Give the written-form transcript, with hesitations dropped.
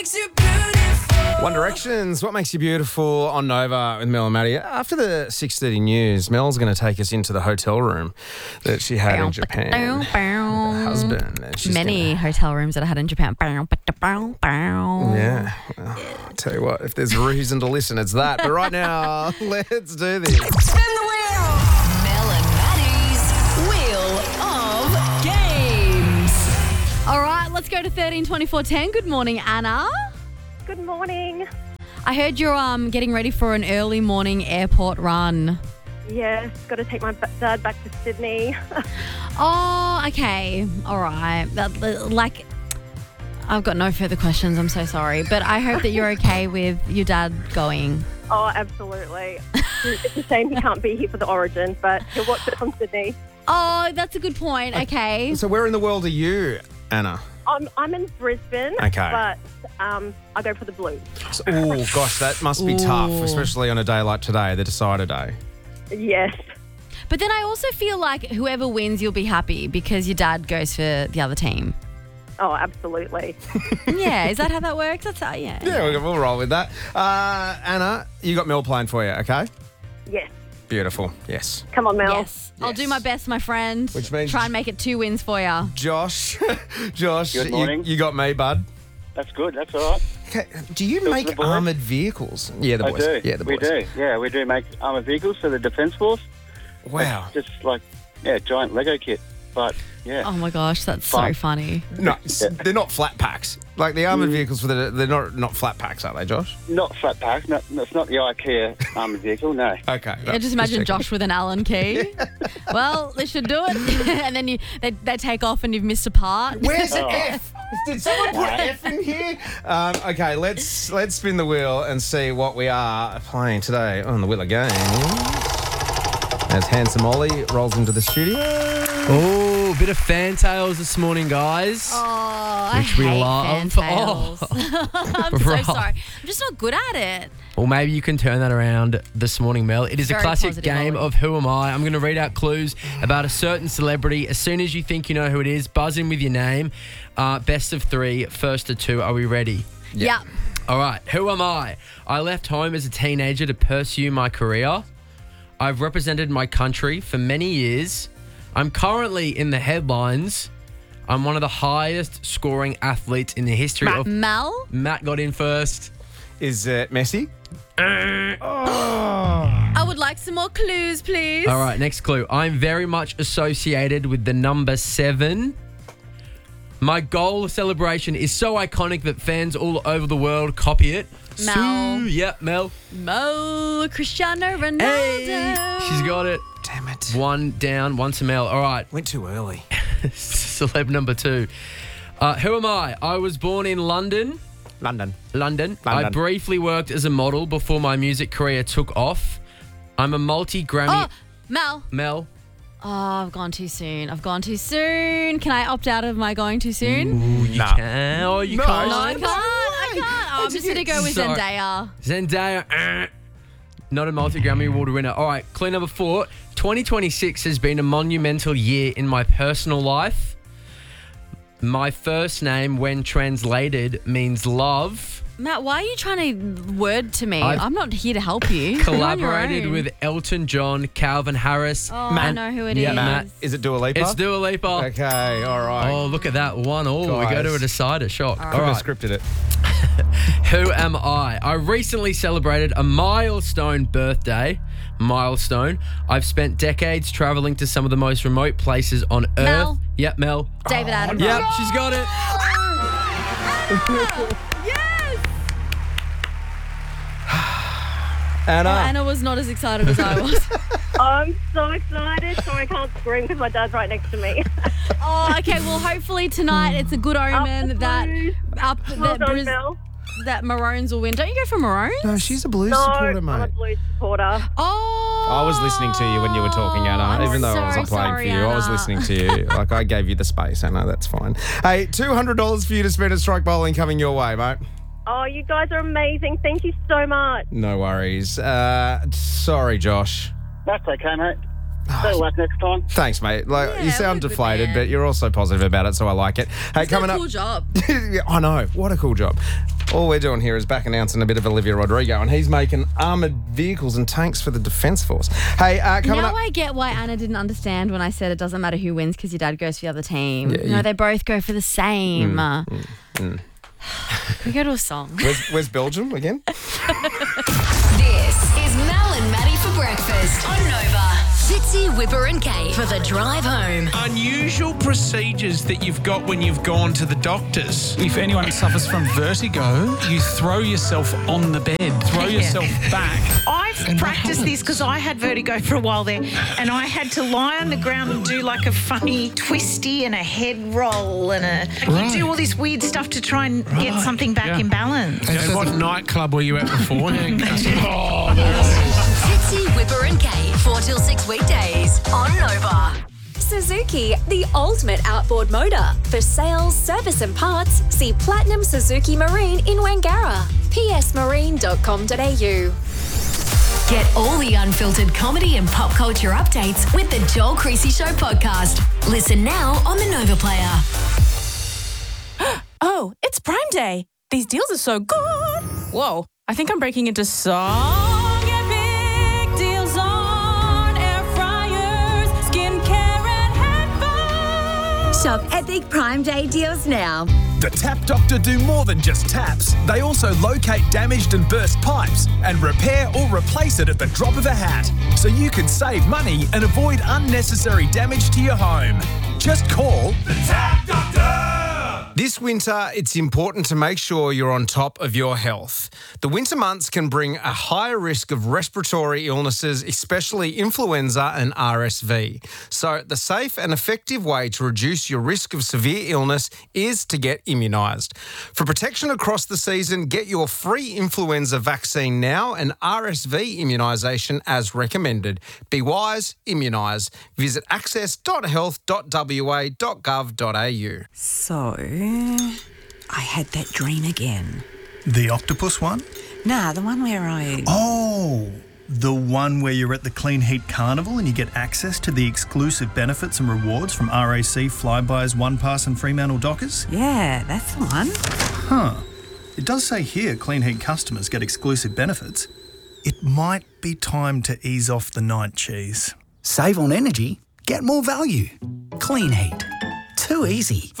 One Direction's What Makes You Beautiful on Nova with Mel and Maddie. After the 6:30 news, Mel's going to take us into the hotel room that she had in Japan with her husband. And she's Many hotel rooms that I had in Japan. Yeah. Well, I'll tell you what, if there's a reason to listen, it's that. But right now, let's do this. Spin the wheel! Mel and Maddie's Wheel of Games. All right, let's go to 13 24 10. Good morning, Anna. Good morning. I heard you're getting ready for an early morning airport run. Yes, got to take my dad back to Sydney. Oh, okay. All right. I've got no further questions. I'm so sorry. But I hope that you're okay with your dad going. Oh, absolutely. It's a shame he can't be here for the Origin, but he'll watch it from Sydney. Oh, that's a good point. Okay. So where in the world are you, Anna? I'm in Brisbane, Okay. but I go for the Blues. Oh, gosh, that must be tough, especially on a day like today, the decider day. Yes. But then I also feel like whoever wins, you'll be happy because your dad goes for the other team. Oh, absolutely. Yeah, is that how that works? That's how, yeah. Yeah, we'll roll with that. Anna, you got Mel playing for you, okay? Yes. Beautiful, yes. Come on, Mel. Yes. I'll do my best, my friend. Which means- try and make it 2 wins for you. Josh, Good morning. you got me, bud. That's good. That's all right. Okay, do you the make boys? armoured vehicles? Yeah, the I boys. do. Yeah, the boys. We do. Yeah, we do make armoured vehicles for the Defence Force. Wow. Just like, giant Lego kit. But, yeah. Oh my gosh, that's so Fun. funny. No, they're not flat packs. Like the armoured vehicles, they're not flat packs, are they, Josh? Not flat pack. No, it's not the IKEA armoured vehicle, no. Okay. I just imagine Josh with an Allen key. Well, they should do it. And then they take off and you've missed a part. Where's the F? Did someone put F in here? Okay, let's spin the wheel and see what we are playing today on the Wheel of Games. As Handsome Ollie rolls into the studio. Oh, a bit of fantails this morning, guys. Oh, Which we I hate love. fantails. I'm so Right. sorry. I'm just not good at it. Well, maybe you can turn that around this morning, Mel. It is a Very classic positive, game Ollie. of Who Am I? I'm going to read out clues about a certain celebrity. As soon as you think you know who it is, buzz in with your name. Best of 3, first to 2. Are we ready? Yeah. All right. Who am I? I left home as a teenager to pursue my career. I've represented my country for many years. I'm currently in the headlines. I'm one of the highest scoring athletes in the history of... Mel? Matt got in first. Is it Messi? I would like some more clues, please. All right, next clue. I'm very much associated with the number 7. My goal celebration is so iconic that fans all over the world copy it. Mel. Yep, Mel. Mo Cristiano Ronaldo. Hey, she's got it. Damn it. 1 down, 1 to Mel. All right, Went too early. celeb number 2. Who am I? I was born in London. London. I briefly worked as a model before my music career took off. I'm a multi-Grammy... Oh, Mel. Mel. Oh, I've gone too soon. Can I opt out of my going too soon? Ooh, you Nah. can. Oh, you No. can't. No, I can't. Oh, I'm just going to go with Sorry. Zendaya. Zendaya, not a multi-Grammy Award winner. All right, clue number 4. 2026 has been a monumental year in my personal life. My first name, when translated, means love. Matt, why are you trying to word to me? I've I'm not here to help you. You're on your Collaborated own. with Elton John, Calvin Harris. Oh, I know who it is. Yeah, Matt, is it Dua Lipa? It's Dua Lipa. Okay, all right. Oh, look at that. 1-1. We go Guys. to a decider. Shock. All All Could right. have scripted it. Who am I? I recently celebrated a milestone birthday. Milestone. I've spent decades traveling to some of the most remote places on Earth. Mel. Yep, Mel. David Adams. Yep, she's got it. Yes! Anna. Oh, Anna was not as excited as I was. I'm so excited. Sorry, I can't scream because my dad's right next to me. Oh, okay. Well, hopefully tonight it's a good omen that Blues. Well done, Mel. that Maroons will win. Don't you go for Maroons? No, she's a Blues No, supporter, I'm a mate. Blues supporter. Oh, I was listening to you when you were talking, Anna. I'm Even though I so wasn't playing sorry, for you, I was Anna. listening to you. Like, I gave you the space, Anna. That's fine. Hey, $200 for you to spend at Strike Bowling coming your way, mate. Oh, you guys are amazing. Thank you so much. No worries. Sorry, Josh. That's okay, mate. Better luck next time. Thanks, mate. Like, Yeah, you sound we're good, deflated, man. but you're also positive about it, so I like it. Hey, It's a coming cool up. job. I know. What a cool job. All we're doing here is back announcing a bit of Olivia Rodrigo, and he's making armoured vehicles and tanks for the Defence Force. Hey, coming Now up... I get why Anna didn't understand when I said it doesn't matter who wins because your dad goes for the other team. Yeah, No, they both go for the same. Can we go to a song? Where's Belgium again? This is Mel and Maddie for breakfast on Nova. Fitzy, Whipper and Kate for the drive home. Unusual procedures that you've got when you've gone to the doctors. If anyone suffers from vertigo, you throw yourself on the bed, throw yourself back. I've practiced this because I had vertigo for a while there, and I had to lie on the ground and do like a funny twisty and a head roll and you do all this weird stuff to try and get something back in balance. And what nightclub were you at beforehand? Fitzy, Whipper and Kate, 4 till 6 weekdays on Nova. Suzuki, the ultimate outboard motor. For sales, service and parts, see Platinum Suzuki Marine in Wangara. psmarine.com.au. Get all the unfiltered comedy and pop culture updates with the Joel Creasy Show podcast. Listen now on the Nova Player. Oh, it's Prime Day. These deals are so good. Whoa, I think I'm breaking into song. Get big deals on air fryers, skincare and headphones. Shop epic Prime Day deals now. The Tap Doctor do more than just taps. They also locate damaged and burst pipes and repair or replace it at the drop of a hat. So you can save money and avoid unnecessary damage to your home. Just call the Tap Doctor. This winter, it's important to make sure you're on top of your health. The winter months can bring a higher risk of respiratory illnesses, especially influenza and RSV. So the safe and effective way to reduce your risk of severe illness is to get immunised. For protection across the season, get your free influenza vaccine now and RSV immunisation as recommended. Be wise, immunise. Visit access.health.wa.gov.au. So, I had that dream again. The octopus one? Nah, the one where I... Oh, the one where you're at the Clean Heat Carnival and you get access to the exclusive benefits and rewards from RAC, Flybuys, OnePass and Fremantle Dockers? Yeah, that's the one. Huh. It does say here Clean Heat customers get exclusive benefits. It might be time to ease off the night cheese. Save on energy, get more value. Clean Heat. Too easy.